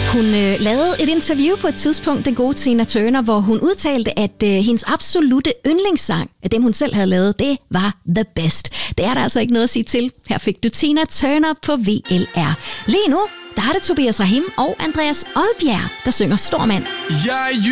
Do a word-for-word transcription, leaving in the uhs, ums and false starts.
Hun øh, lavede et interview på et tidspunkt, den gode Tina Turner, hvor hun udtalte, at øh, hendes absolute yndlingssang af dem, hun selv havde lavet, det var The Best. Det er der altså ikke noget at sige til. Her fik du Tina Turner på V L R. Lige nu, der er det Tobias Rahim og Andreas Odbjerg, der synger Stormand. Jeg